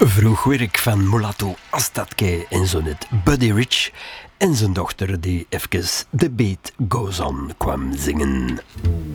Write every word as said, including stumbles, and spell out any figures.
Vroeg werk van Mulatto Astatke en zo net Buddy Rich en zijn dochter die even The Beat Goes On kwam zingen.